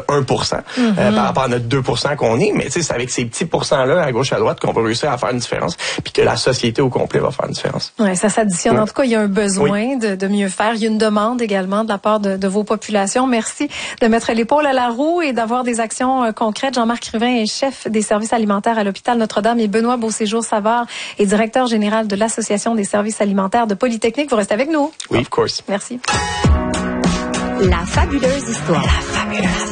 1%, par rapport à notre 2% qu'on est. Mais tu sais, c'est avec ces petits pourcents-là, à gauche, à droite, qu'on va réussir à faire une différence, puis que la société au complet va faire une différence. Ouais, ça s'additionne. En tout cas, il y a un besoin de mieux faire. Il y a une demande également de la part de vos populations. Merci de mettre l'épaule à la roue et d'avoir des actions concrètes. Jean-Marc Ruvin est chef des services alimentaires à l'hôpital Notre-Dame et Benoît Beauséjour-Savard est directeur général de l'Association des services alimentaires de Polytechnique. Vous restez avec nous. Oui, of course. Merci. La fabuleuse histoire. La fabuleuse